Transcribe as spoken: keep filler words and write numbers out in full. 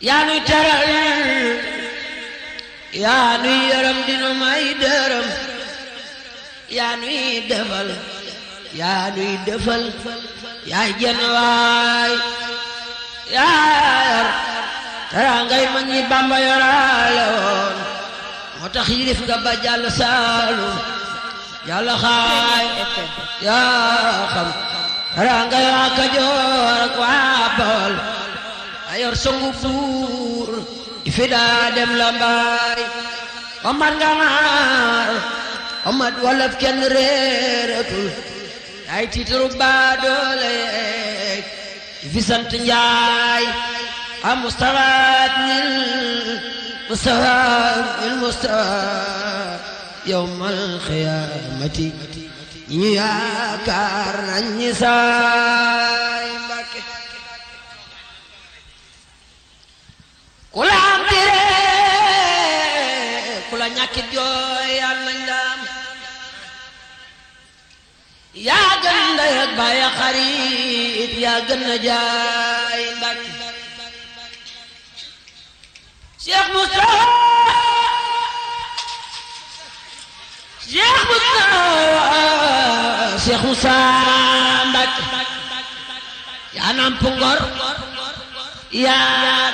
yaa nuy teral yaa nuy yërëm dinu may dërëm yaa nuy defal yaa nuy defal yaa jenn waay yaa yor teraangay mag ñi Bamba yoraale woon moo tax yilif nga ba jàll Saalum yàlla xaay yaa xam teraangay waa Kajoor ak waa Bawol a yor songu buur ifi daa dem Lambaay Omar Nganaar Omar wolof kenn réeratul yaay tiitaru baa doole ifi sant Njaay a Mustafa nil Mustafa nil Mustafa yawmal xiyaamati ñu yaakaar nañ ñi saay Mbàkke ku la am dire ku la ñàkkit jooy yal nañ daam yaa gën ndey ak baay ak xarit yaa gën na jaay Mbàkke Cheikh Moustapha Cheikh Moustapha Cheikh Moussa Mbàkke yaa namp ngor yaa